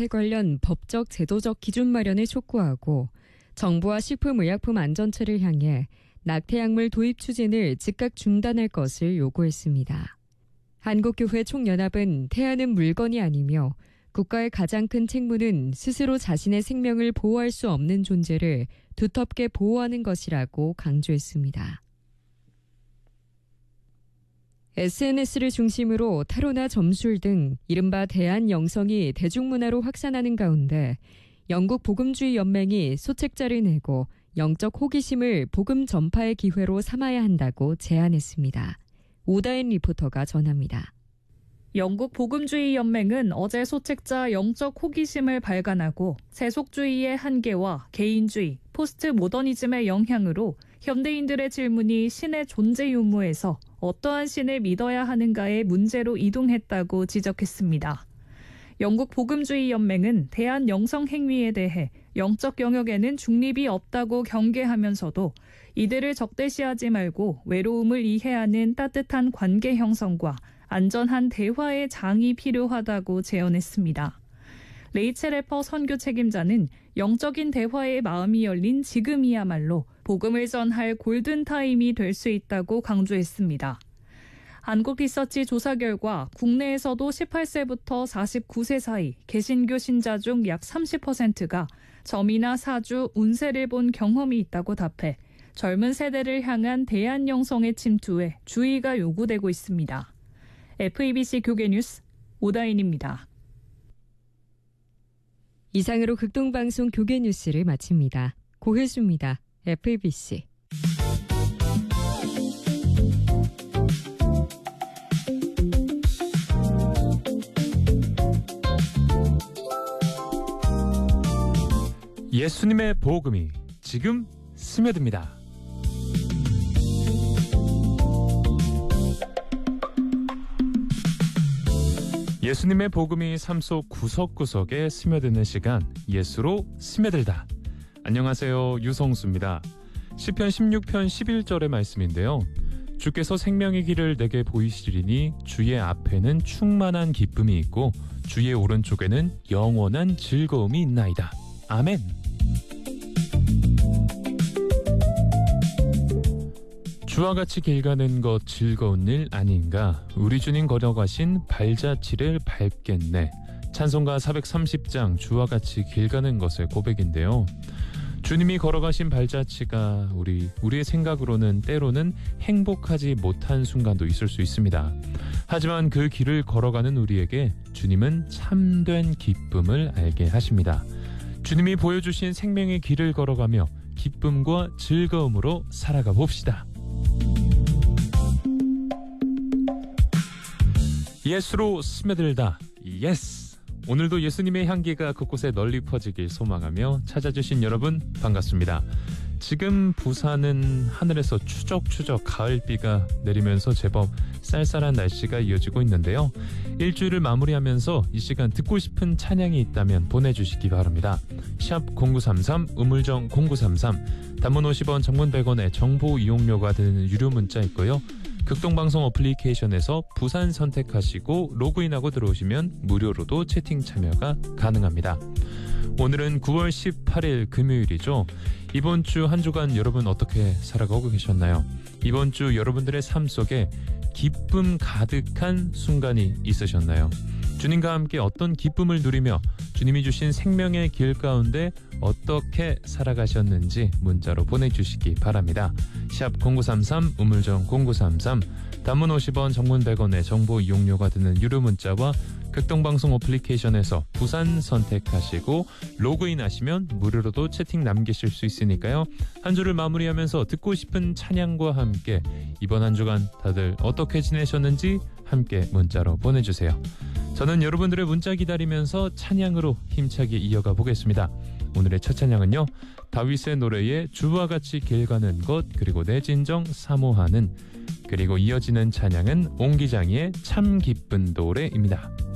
낙태 관련 법적 제도적 기준 마련을 촉구하고 정부와 식품의약품안전처를 향해 낙태약물 도입 추진을 즉각 중단할 것을 요구했습니다. 한국교회 총연합은 태아는 물건이 아니며 국가의 가장 큰 책무는 스스로 자신의 생명을 보호할 수 없는 존재를 두텁게 보호하는 것이라고 강조했습니다. SNS를 중심으로 타로나 점술 등 이른바 대한 영성이 대중문화로 확산하는 가운데 영국 복음주의 연맹이 소책자를 내고 영적 호기심을 복음 전파의 기회로 삼아야 한다고 제안했습니다. 오다인 리포터가 전합니다. 영국 복음주의 연맹은 어제 소책자 영적 호기심을 발간하고 세속주의의 한계와 개인주의, 포스트 모더니즘의 영향으로 현대인들의 질문이 신의 존재 유무에서 어떠한 신을 믿어야 하는가의 문제로 이동했다고 지적했습니다. 영국 복음주의 연맹은 대한 영성 행위에 대해 영적 영역에는 중립이 없다고 경계하면서도 이들을 적대시하지 말고 외로움을 이해하는 따뜻한 관계 형성과 안전한 대화의 장이 필요하다고 제언했습니다. 레이첼 해퍼 선교 책임자는 영적인 대화의 마음이 열린 지금이야말로 복음을 전할 골든타임이 될 수 있다고 강조했습니다. 한국리서치 조사 결과 국내에서도 18세부터 49세 사이 개신교 신자 중 약 30%가 점이나 사주, 운세를 본 경험이 있다고 답해 젊은 세대를 향한 대한 영성의 침투에 주의가 요구되고 있습니다. FEBC 교계뉴스 오다인입니다. 이상으로 극동방송 교계뉴스를 마칩니다. 고혜수입니다. FEBC. 예수님의 복음이 지금 스며듭니다. 예수님의 복음이 삶 속 구석구석에 스며드는 시간, 예수로 스며들다. 안녕하세요, 유성수입니다. 시편 16편 11절의 말씀인데요. 주께서 생명의 길을 내게 보이시리니 주의 앞에는 충만한 기쁨이 있고 주의 오른쪽에는 영원한 즐거움이 있나이다. 아멘. 주와 같이 길 가는 것 즐거운 일 아닌가. 우리 주님 걸어가신 발자취를 밟겠네. 찬송가 430장 주와 같이 길 가는 것의 고백인데요. 주님이 걸어가신 발자취가 우리의 생각으로는 때로는 행복하지 못한 순간도 있을 수 있습니다. 하지만 그 길을 걸어가는 우리에게 주님은 참된 기쁨을 알게 하십니다. 주님이 보여주신 생명의 길을 걸어가며 기쁨과 즐거움으로 살아가 봅시다. 예수로 스며들다. 예스! 오늘도 예수님의 향기가 곳곳에 널리 퍼지길 소망하며 찾아주신 여러분 반갑습니다. 지금 부산은 하늘에서 추적추적 가을비가 내리면서 제법 쌀쌀한 날씨가 이어지고 있는데요. 일주일을 마무리하면서 이 시간 듣고 싶은 찬양이 있다면 보내주시기 바랍니다. 샵 0933 우물정 0933 단문 50원 장문 100원의 정보 이용료가 드는 유료 문자 있고요. 극동방송 어플리케이션에서 부산 선택하시고 로그인하고 들어오시면 무료로도 채팅 참여가 가능합니다. 오늘은 9월 18일 금요일이죠. 이번 주 한 주간 여러분 어떻게 살아가고 계셨나요? 이번 주 여러분들의 삶 속에 기쁨 가득한 순간이 있으셨나요? 주님과 함께 어떤 기쁨을 누리며 주님이 주신 생명의 길 가운데 어떻게 살아가셨는지 문자로 보내주시기 바랍니다. 샵 0933 우물정 0933 단문 50원 정문 100원의 정보 이용료가 드는 유료 문자와 극동방송 어플리케이션에서 부산 선택하시고 로그인하시면 무료로도 채팅 남기실 수 있으니까요. 한 주를 마무리하면서 듣고 싶은 찬양과 함께 이번 한 주간 다들 어떻게 지내셨는지 함께 문자로 보내주세요. 저는 여러분들의 문자 기다리면서 찬양으로 힘차게 이어가 보겠습니다. 오늘의 첫 찬양은요. 다윗의 노래에 주와 같이 길 가는 것, 그리고 내 진정 사모하는, 그리고 이어지는 찬양은 옹기장이의 참 기쁜 노래입니다.